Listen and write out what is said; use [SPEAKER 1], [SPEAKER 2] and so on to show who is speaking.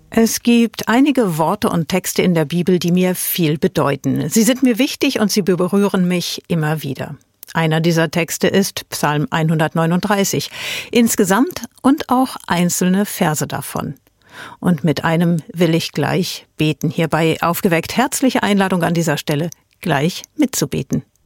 [SPEAKER 1] Es gibt einige Worte und Texte in der Bibel, die mir viel bedeuten. Sie sind mir wichtig und sie berühren mich immer wieder. Einer dieser Texte ist Psalm 139, insgesamt und auch einzelne Verse davon. Und mit einem will ich gleich beten. Hierbei aufgeweckt herzliche Einladung an dieser Stelle, gleich mitzubeten.